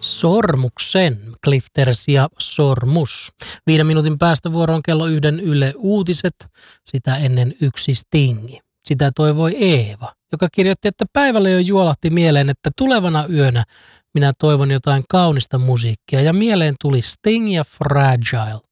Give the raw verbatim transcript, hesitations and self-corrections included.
Sormuksen, Clifters ja Sormus. Viiden minuutin päästä vuoroon kello yhden Yle Uutiset, sitä ennen yksi Stingi. Sitä toivoi Eeva, joka kirjoitti, että päivällä jo juolahti mieleen, että tulevana yönä minä toivon jotain kaunista musiikkia ja mieleen tuli Sting ja Fragile.